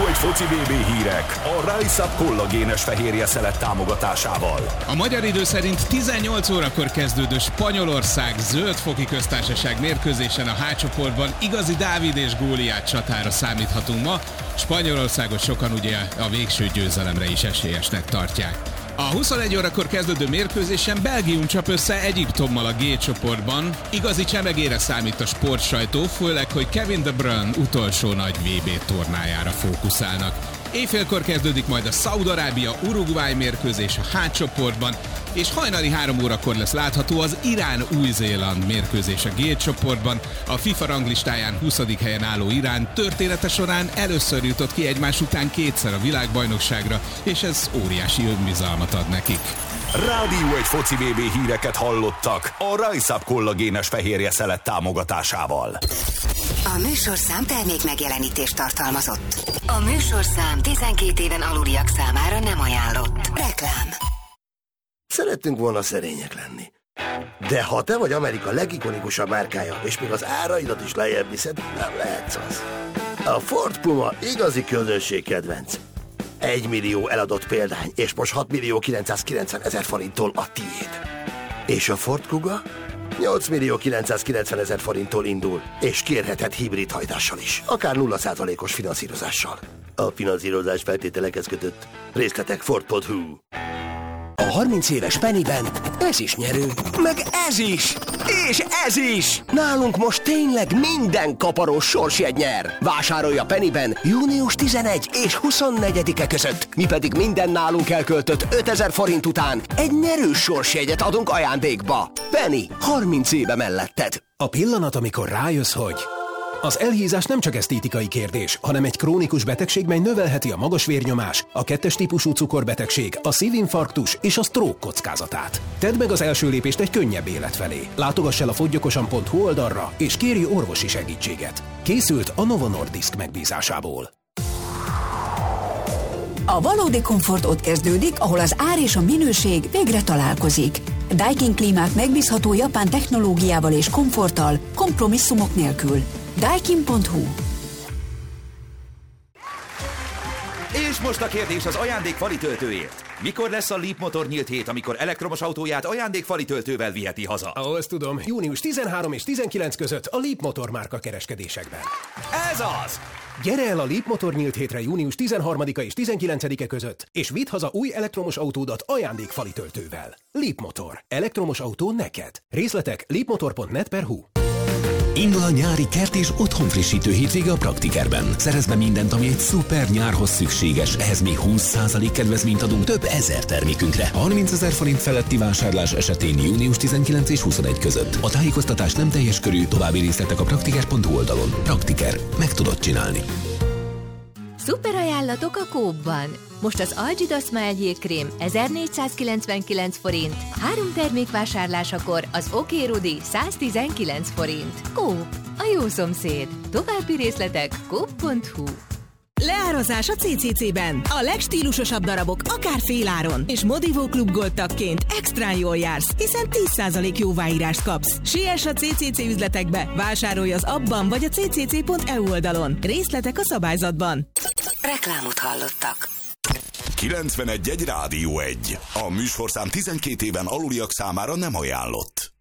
egy foci BB hírek a Rise Up kollagénes fehérje szelet támogatásával. A magyar idő szerint 18 órakor kezdődő Spanyolország Zöld-foki köztársaság mérkőzésen a H csoportban igazi Dávid és Góliát csatára számíthatunk ma. Spanyolországot sokan ugye a végső győzelemre is esélyesnek tartják. A 21 órakor kezdődő mérkőzésen Belgium csap össze Egyiptommal a G csoportban. Igazi csemegére számít a sportsajtó, főleg, hogy Kevin De Bruyne utolsó nagy VB tornájára fókuszálnak. Éjfélkor kezdődik majd a Szaúd-Arábia-Uruguay mérkőzés a H csoportban, és hajnali 3 órakor lesz látható az Irán-Új-Zéland mérkőzés a G csoportban. A FIFA ranglistáján 20. helyen álló Irán története során először jutott ki egymás után kétszer a világbajnokságra, és ez óriási önbizalmat ad nekik. Rádió egy foci BB híreket hallottak a Rise Up kollagénes fehérje szelet támogatásával. A műsorszám termék megjelenítést tartalmazott. A műsorszám 12 éven aluliak számára nem ajánlott. Reklám. Szerettünk volna szerények lenni. De ha te vagy Amerika legikonikusabb márkája, és még az áraidat is lejjebb viszed, nem lehetsz az. A Ford Puma igazi közönség kedvenc. 1 millió eladott példány, és most 6 millió 990 000 forinttól a tiéd. És a Ford Kuga 8 millió 990 000 forinttól indul, és kérhetett hibrid hajtással is, akár 0%-os finanszírozással. A finanszírozás feltételekhez kötött. Részletek Ford.hu. A 30 éves Pennyben ez is nyerő, meg ez is, és ez is! Nálunk most tényleg minden kaparós sorsjegy nyer. Vásárolj a Pennyben június 11 és 24-e között. Mi pedig minden nálunk elköltött 5000 forint után egy nyerős sorsjegyet adunk ajándékba. Penny, 30 éve melletted. A pillanat, amikor rájössz, hogy az elhízás nem csak esztétikai kérdés, hanem egy krónikus betegség, mely növelheti a magas vérnyomás, a 2-es típusú cukorbetegség, a szívinfarktus és a stroke kockázatát. Tedd meg az első lépést egy könnyebb élet felé. Látogass el a foggyokosan.hu oldalra, és kérj orvosi segítséget. Készült a Novo Nordisk megbízásából. A valódi komfort ott kezdődik, ahol az ár és a minőség végre találkozik. Daikin klímák megbízható japán technológiával és komforttal, kompromisszumok nélkül. Daikin.hu. És most a kérdés az ajándékfali töltőért. Mikor lesz a Leap Motor nyílt hét, amikor elektromos autóját ajándékfali töltővel viheti haza? Azt tudom, június 13 és 19 között a Leap Motor márka kereskedésekben. Ez az! Gyere el a Leap Motor nyílt hétre június 13-a és 19-e között, és vidd haza új elektromos autódat ajándékfali töltővel. Leap Motor. Elektromos autó neked. Részletek leapmotor.net/hu. Indul a nyári kert és otthonfrissítő hétvége a Praktikerben. Szerezz be mindent, ami egy szuper nyárhoz szükséges. Ehhez még 20% kedvezményt adunk több ezer termékünkre. 30 000 forint feletti vásárlás esetén június 19 és 21 között. A tájékoztatás nem teljes körű, további részletek a praktiker.hu oldalon. Praktiker. Meg tudod csinálni. Szuper ajánlatok a Coop-ban. Most az Algida Smile jégkrém 1499 forint, 3 termék vásárlásakor az Oké Rudi 119 forint. Coop, a jó szomszéd. További részletek coop.hu. Leározás a CCC-ben. A legstílusosabb darabok akár féláron. És Modivó Klub Gold tagként extrán jól jársz, hiszen 10% jóváírást kapsz. Siess a CCC üzletekbe, vásárolj az appban vagy a ccc.eu oldalon. Részletek a szabályzatban. Reklámot hallottak. 91.1 Rádió 1. A műsorszám 12 éven aluliak számára nem ajánlott.